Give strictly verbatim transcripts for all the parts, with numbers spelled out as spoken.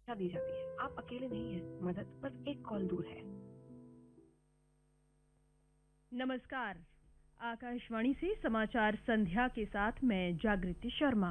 दी जाती है। आप अकेले नहीं हैं, मदद बस एक कॉल दूर है। नमस्कार, आकाशवाणी से समाचार संध्या के साथ मैं जागृति शर्मा।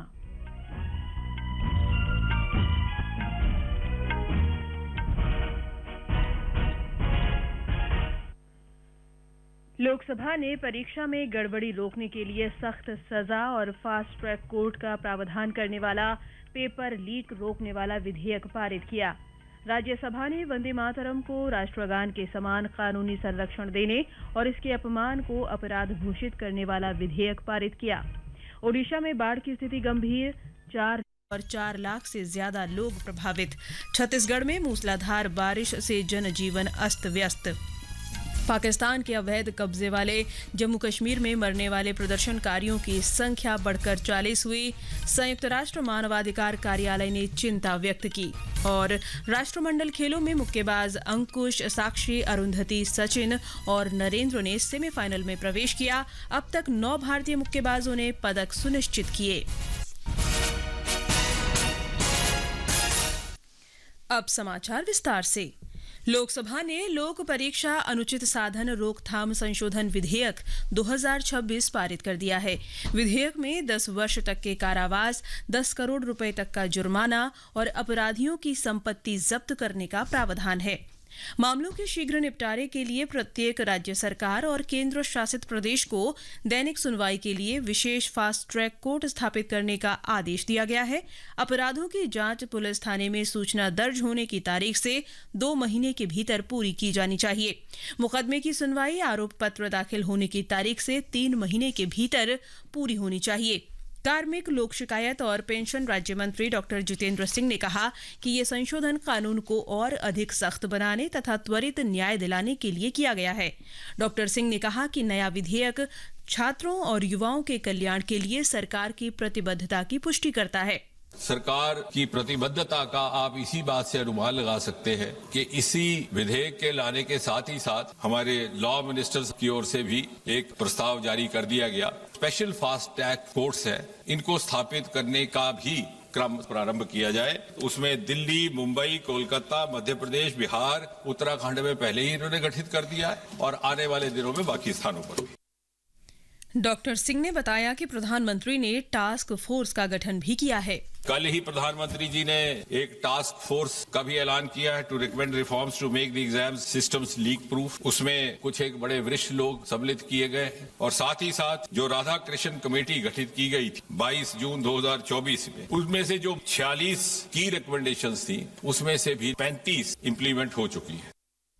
लोकसभा ने परीक्षा में गड़बड़ी रोकने के लिए सख्त सजा और फास्ट ट्रैक कोर्ट का प्रावधान करने वाला पेपर लीक रोकने वाला विधेयक पारित किया। राज्यसभा ने वंदे मातरम को राष्ट्रगान के समान कानूनी संरक्षण देने और इसके अपमान को अपराध घोषित करने वाला विधेयक पारित किया। ओडिशा में बाढ़ की स्थिति गंभीर, चार और चार लाख से ज्यादा लोग प्रभावित। छत्तीसगढ़ में मूसलाधार बारिश से जनजीवन अस्त व्यस्त। पाकिस्तान के अवैध कब्जे वाले जम्मू कश्मीर में मरने वाले प्रदर्शनकारियों की संख्या बढ़कर चालीस हुई। संयुक्त राष्ट्र मानवाधिकार कार्यालय ने चिंता व्यक्त की। और राष्ट्रमंडल खेलों में मुक्केबाज अंकुश, साक्षी, अरुंधति, सचिन और नरेंद्र ने सेमीफाइनल में प्रवेश किया। अब तक नौ भारतीय मुक्केबाजों ने पदक सुनिश्चित किए। अब समाचार विस्तार से। लोकसभा ने लोक परीक्षा अनुचित साधन रोकथाम संशोधन विधेयक दो हज़ार छब्बीस पारित कर दिया है। विधेयक में दस वर्ष तक के कारावास, दस करोड़ रुपए तक का जुर्माना और अपराधियों की संपत्ति जब्त करने का प्रावधान है। मामलों के शीघ्र निपटारे के लिए प्रत्येक राज्य सरकार और केंद्र शासित प्रदेश को दैनिक सुनवाई के लिए विशेष फास्ट ट्रैक कोर्ट स्थापित करने का आदेश दिया गया है। अपराधों की जांच पुलिस थाने में सूचना दर्ज होने की तारीख से दो महीने के भीतर पूरी की जानी चाहिए। मुकदमे की सुनवाई आरोप पत्र दाखिल होने की तारीख से तीन महीने के भीतर पूरी होनी चाहिए। कार्मिक, लोक शिकायत और पेंशन राज्य मंत्री डॉक्टर जितेंद्र सिंह ने कहा कि ये संशोधन कानून को और अधिक सख्त बनाने तथा त्वरित न्याय दिलाने के लिए किया गया है। डॉक्टर सिंह ने कहा कि नया विधेयक छात्रों और युवाओं के कल्याण के लिए सरकार की प्रतिबद्धता की पुष्टि करता है। सरकार की प्रतिबद्धता का आप इसी बात से अनुमान लगा सकते हैं कि इसी विधेयक के लाने के साथ ही साथ हमारे लॉ मिनिस्टर्स की ओर से भी एक प्रस्ताव जारी कर दिया गया। स्पेशल फास्ट ट्रैक कोर्ट्स है, इनको स्थापित करने का भी क्रम प्रारंभ किया जाए। उसमें दिल्ली, मुंबई, कोलकाता, मध्य प्रदेश, बिहार, उत्तराखंड में पहले ही इन्होंने गठित कर दिया है और आने वाले दिनों में बाकी स्थानों पर भी। डॉक्टर सिंह ने बताया कि प्रधानमंत्री ने टास्क फोर्स का गठन भी किया है। कल ही प्रधानमंत्री जी ने एक टास्क फोर्स का भी ऐलान किया है to recommend reforms to make the exam systems leak proof. उसमें कुछ एक बड़े वरिष्ठ लोग सम्मिलित किए गए हैं और साथ ही साथ जो राधा कृष्ण कमेटी गठित की गई थी बाईस जून दो हज़ार चौबीस में, उसमें से जो छियालीस की रिकमेंडेशंस थी उसमें से भी पैंतीस इम्प्लीमेंट हो चुकी है।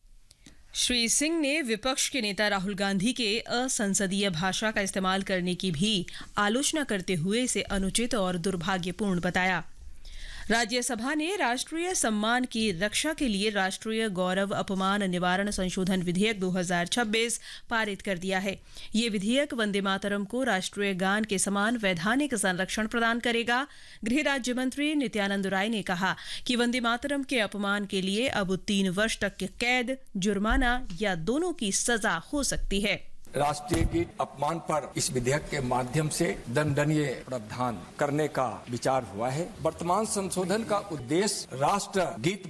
श्री सिंह ने विपक्ष के नेता राहुल गांधी के असंसदीय भाषा का इस्तेमाल करने की भी आलोचना करते हुए इसे अनुचित और दुर्भाग्यपूर्ण बताया। राज्यसभा ने राष्ट्रीय सम्मान की रक्षा के लिए राष्ट्रीय गौरव अपमान निवारण संशोधन विधेयक दो हज़ार छब्बीस पारित कर दिया है। ये विधेयक वंदे मातरम को राष्ट्रीय गान के समान वैधानिक संरक्षण प्रदान करेगा। गृह राज्य मंत्री नित्यानंद राय ने कहा कि वंदे मातरम के अपमान के लिए अब तीन वर्ष तक की कैद, जुर्माना या दोनों की सजा हो सकती है। राष्ट्रीय गीत अपमान पर इस विधेयक के माध्यम से दंडनीय प्रावधान करने का विचार हुआ है। वर्तमान संशोधन का उद्देश्य राष्ट्र गीत